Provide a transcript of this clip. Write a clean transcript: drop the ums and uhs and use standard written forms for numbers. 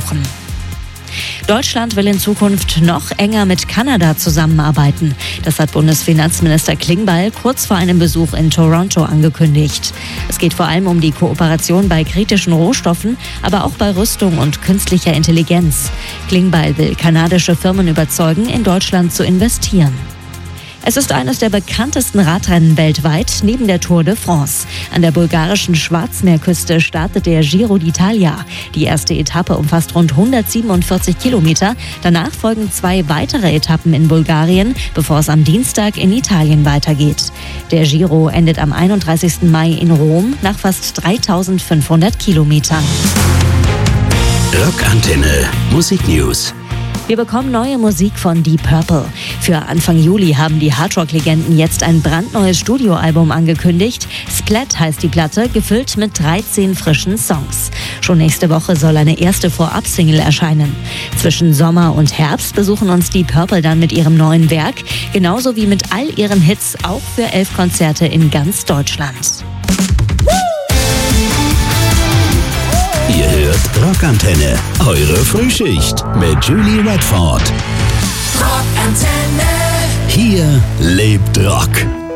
Wochen. Deutschland will in Zukunft noch enger mit Kanada zusammenarbeiten. Das hat Bundesfinanzminister Klingbeil kurz vor einem Besuch in Toronto angekündigt. Es geht vor allem um die Kooperation bei kritischen Rohstoffen, aber auch bei Rüstung und künstlicher Intelligenz. Klingbeil will kanadische Firmen überzeugen, in Deutschland zu investieren. Es ist eines der bekanntesten Radrennen weltweit, neben der Tour de France. An der bulgarischen Schwarzmeerküste startet der Giro d'Italia. Die erste Etappe umfasst rund 147 Kilometer. Danach folgen 2 weitere Etappen in Bulgarien, bevor es am Dienstag in Italien weitergeht. Der Giro endet am 31. Mai in Rom nach fast 3500 Kilometern. Rockantenne Musik News. Wir bekommen neue Musik von Deep Purple. Für Anfang Juli haben die Hardrock-Legenden jetzt ein brandneues Studioalbum angekündigt. Splat heißt die Platte, gefüllt mit 13 frischen Songs. Schon nächste Woche soll eine erste Vorab-Single erscheinen. Zwischen Sommer und Herbst besuchen uns Deep Purple dann mit ihrem neuen Werk, genauso wie mit all ihren Hits auch für 11 Konzerte in ganz Deutschland. Ihr hört Rockantenne, eure Frühschicht mit Julie Redford. Rockantenne. Hier lebt Rock.